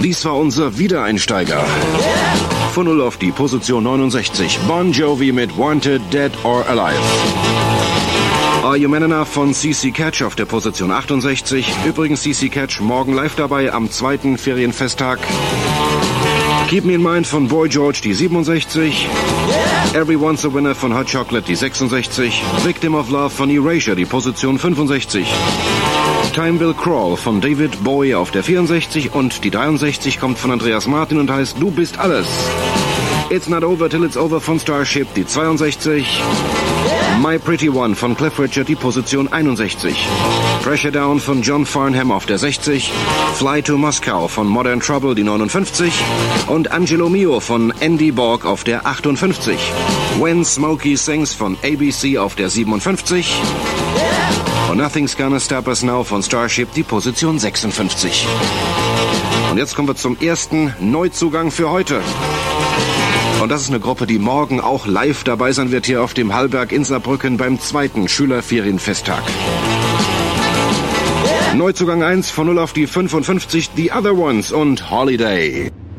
Dies war unser Wiedereinsteiger. Von 0 auf die Position 69. Bon Jovi mit Wanted, Dead or Alive. Are You Man Enough von CC Catch auf der Position 68. Übrigens CC Catch morgen live dabei am 2. Ferienfesttag. Keep Me in Mind von Boy George, die 67. Everyone's a Winner von Hot Chocolate, die 66. Victim of Love von Erasure, die Position 65. Time Will Crawl von David Bowie auf der 64 und die 63 kommt von Andreas Martin und heißt Du bist alles. It's Not Over Till It's Over von Starship, die 62. My Pretty One von Cliff Richard, die Position 61. Pressure Down von John Farnham auf der 60. Fly to Moscow von Modern Trouble, die 59. Und Angelo Mio von Andy Borg auf der 58. When Smokey Sings von ABC auf der 57. Und Nothing's Gonna Stop Us Now von Starship, die Position 56. Und jetzt kommen wir zum ersten Neuzugang für heute. Und das ist eine Gruppe, die morgen auch live dabei sein wird hier auf dem Hallberg in Saarbrücken beim 2. Schülerferienfesttag. Neuzugang 1 von 0 auf die 55, The Other Ones und Holiday.